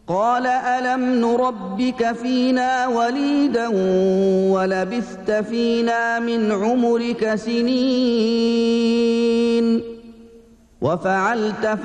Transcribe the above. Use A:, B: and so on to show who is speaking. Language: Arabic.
A: قال ألم نربك فينا وليدا ولبثت فينا من عمرك سنين وفعلت